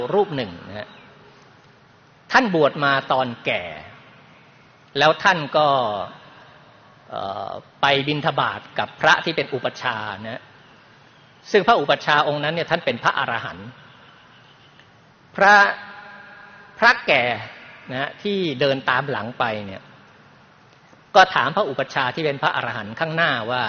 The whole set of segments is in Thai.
รูปหนึ่งนะท่านบวชมาตอนแก่แล้วท่านก็ไปบิณฑบาตกับพระที่เป็นอุปัชฌาย์นะซึ่งพระอุปัชฌาย์องค์นั้นเนี่ยท่านเป็นพระอรหันต์พระแก่นะที่เดินตามหลังไปเนี่ยก็ถามพระอุปัชฌาย์ที่เป็นพระอรหันต์ข้างหน้าว่า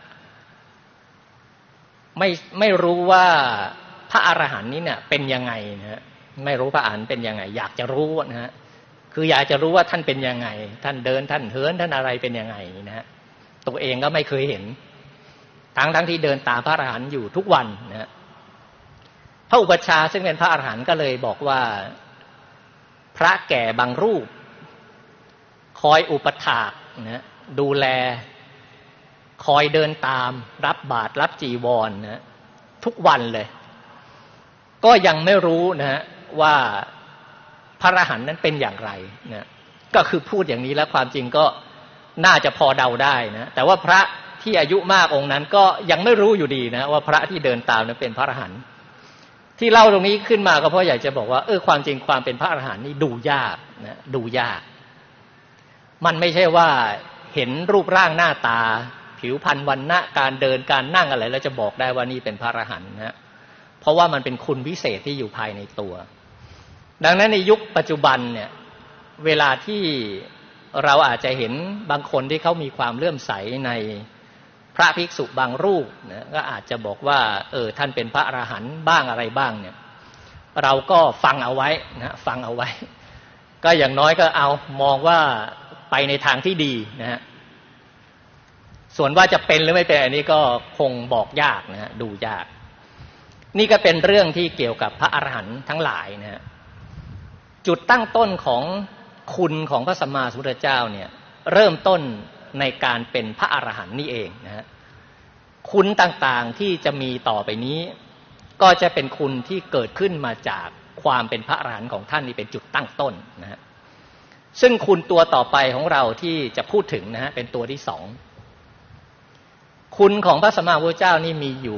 ไม่รู้ว่าพระอรหันต์นี้เนี่ยเป็นยังไงนะไม่รู้พระอรหันต์เป็นยังไงอยากจะรู้นะฮะคืออยากจะรู้ว่าท่านเป็นยังไงท่านเดินท่านเหินท่านอะไรเป็นยังไงนะฮะตัวเองก็ไม่เคยเห็นทั้งที่เดินตามพระอรหันต์อยู่ทุกวันนะฮะพระอุปัชฌาย์ซึ่งเป็นพระอรหันต์ก็เลยบอกว่าพระแก่บางรูปคอยอุปถากนะดูแลคอยเดินตามรับบาตรรับจีวรนะทุกวันเลยก็ยังไม่รู้นะว่าพระอรหันต์นั้นเป็นอย่างไรนะก็คือพูดอย่างนี้แล้วความจริงก็น่าจะพอเดาได้นะแต่ว่าพระที่อายุมากองค์นั้นก็ยังไม่รู้อยู่ดีนะว่าพระที่เดินตามนั้นเป็นพระอรหันต์ที่เล่าตรงนี้ขึ้นมาก็เพราะอยากจะบอกว่าความจริงความเป็นพระอรหันต์นี่ดูยากนะดูยากมันไม่ใช่ว่าเห็นรูปร่างหน้าตาผิวพรรณวรรณะการเดินการนั่งอะไรแล้วจะบอกได้ว่านี่เป็นพระอรหันต์นะเพราะว่ามันเป็นคุณวิเศษที่อยู่ภายในตัวดังนั้นในยุคปัจจุบันเนี่ยเวลาที่เราอาจจะเห็นบางคนที่เขามีความเลื่อมใสในพระภิกษุบางรูปนะก็อาจจะบอกว่าท่านเป็นพระอรหันต์บ้างอะไรบ้างเนี่ยเราก็ฟังเอาไว้นะฟังเอาไว้ก็อย่างน้อยก็เอามองว่าไปในทางที่ดีนะฮะส่วนว่าจะเป็นหรือไม่เป็นอันนี้ก็คงบอกยากนะฮะดูยากนี่ก็เป็นเรื่องที่เกี่ยวกับพระอรหันต์ทั้งหลายนะฮะจุดตั้งต้นของคุณของพระสัมมาสัมพุทธเจ้าเนี่ยเริ่มต้นในการเป็นพระอรหันต์นี่เองนะฮะคุณต่างๆที่จะมีต่อไปนี้ก็จะเป็นคุณที่เกิดขึ้นมาจากความเป็นพระอรหันต์ของท่านนี่เป็นจุดตั้งต้นนะฮะซึ่งคุณตัวต่อไปของเราที่จะพูดถึงนะฮะเป็นตัวที่สองคุณของพระสัมมาสัมพุทธเจ้านี่มีอยู่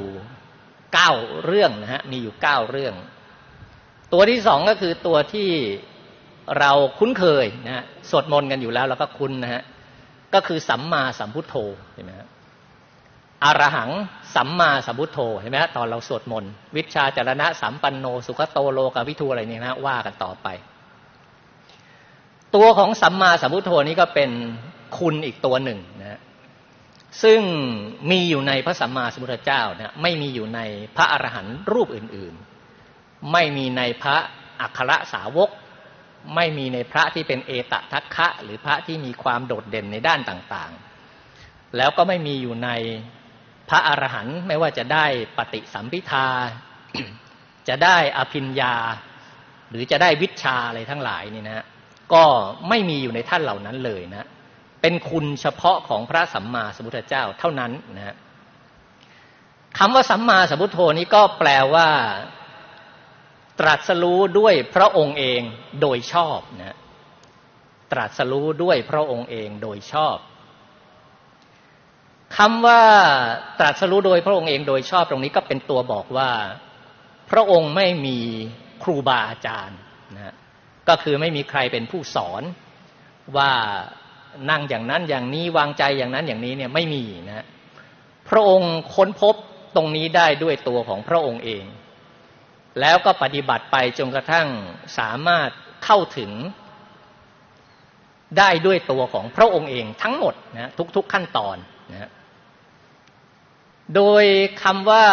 9เรื่องนะฮะมีอยู่9เรื่องตัวที่สองก็คือตัวที่เราคุ้นเคยนะฮะสวดมนต์กันอยู่แล้วเราก็คุ้นนะฮะก็คือสัมมาสัมพุทโธเห็นไหมครับอรหังสัมมาสัมพุทโธเห็นไหมฮะตอนเราสวดมนต์วิชชาจรณะสัมปันโนสุขโตโลกวิทูอะไรนี่นะว่ากันต่อไปตัวของสัมมาสัมพุทโธนี้ก็เป็นคุณอีกตัวหนึ่งนะซึ่งมีอยู่ในพระสัมมาสัมพุทธเจ้านะไม่มีอยู่ในพระอรหันต์รูปอื่นๆไม่มีในพระอัครสาวกไม่มีในพระที่เป็นเอตทัคคะหรือพระที่มีความโดดเด่นในด้านต่างๆแล้วก็ไม่มีอยู่ในพระอรหันต์ไม่ว่าจะได้ปฏิสัมภิทา จะได้อภิญญาหรือจะได้วิชชาอะไรทั้งหลายนี่นะก็ไม่มีอยู่ในท่านเหล่านั้นเลยนะเป็นคุณเฉพาะของพระสัมมาสัมพุทธเจ้าเท่านั้นนะคำว่าสัมมาสัมพุทโธนี้ก็แปลว่าตรัสรู้ด้วยพระองค์เองโดยชอบนะตรัสรู้ด้วยพระองค์เองโดยชอบคำว่าตรัสรู้โดยพระองค์เองโดยชอบตรงนี้ก็เป็นตัวบอกว่าพระองค์ไม่มีครูบาอาจารย์นะก็คือไม่มีใครเป็นผู้สอนว่านั่งอย่างนั้นอย่างนี้วางใจอย่างนั้นอย่างนี้เนี่ยไม่มีนะพระองค์ค้นพบตรงนี้ได้ด้วยตัวของพระองค์เองแล้วก็ปฏิบัติไปจนกระทั่งสามารถเข้าถึงได้ด้วยตัวของพระองค์เองทั้งหมดนะทุกๆขั้นตอนนะโดยคำว่า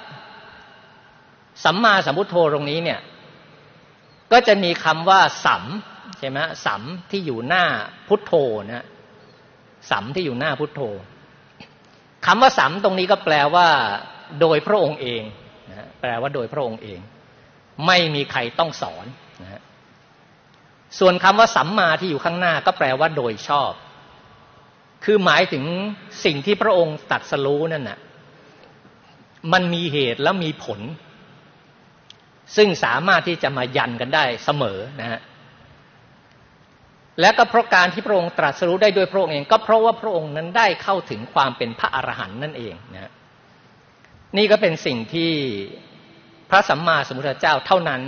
สัมมาสัมพุทโธตรงนี้เนี่ยก็จะมีคำว่าสัมใช่ไหมสัมที่อยู่หน้าพุทโธนะสัมที่อยู่หน้าพุทโธคำว่าสัมตรงนี้ก็แปลว่าโดยพระองค์เองนะแปลว่าโดยพระองค์เองไม่มีใครต้องสอนนะส่วนคำว่าสัมมาที่อยู่ข้างหน้าก็แปลว่าโดยชอบคือหมายถึงสิ่งที่พระองค์ตรัสรู้นั่นน่ะมันมีเหตุและมีผลซึ่งสามารถที่จะมายันกันได้เสมอนะฮะและก็เพราะการที่พระองค์ตรัสรู้ได้ด้วยพระองค์เองก็เพราะว่าพระองค์นั้นได้เข้าถึงความเป็นพระอรหันต์นั่นเองนะนี่ก็เป็นสิ่งที่พระสัมมาสัมพุทธเจ้าเท่านั้น